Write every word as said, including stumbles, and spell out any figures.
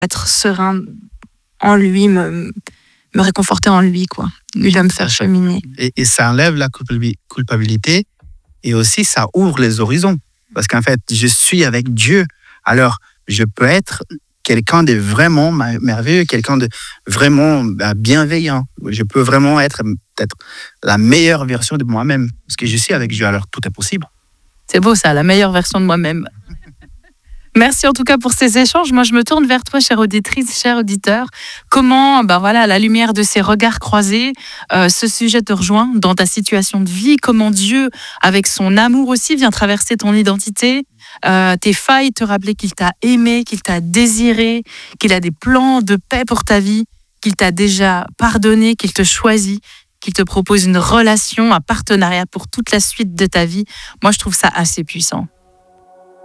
être serein en lui, me, me réconforter en lui, quoi. Lui va me faire cheminer. Et, et ça enlève la culpabilité et aussi ça ouvre les horizons. Parce qu'en fait, je suis avec Dieu. Alors, je peux être quelqu'un de vraiment merveilleux, quelqu'un de vraiment bienveillant. Je peux vraiment être peut-être la meilleure version de moi-même. Parce que je suis avec Dieu, alors tout est possible. C'est beau ça, la meilleure version de moi-même. Merci en tout cas pour ces échanges. Moi, je me tourne vers toi, chère auditrice, cher auditeur. Comment, ben voilà, à la lumière de ces regards croisés, euh, ce sujet te rejoint dans ta situation de vie. Comment Dieu, avec son amour aussi, vient traverser ton identité, euh, tes failles, te rappeler qu'il t'a aimé, qu'il t'a désiré, qu'il a des plans de paix pour ta vie, qu'il t'a déjà pardonné, qu'il te choisit, qu'il te propose une relation, un partenariat pour toute la suite de ta vie. Moi, je trouve ça assez puissant.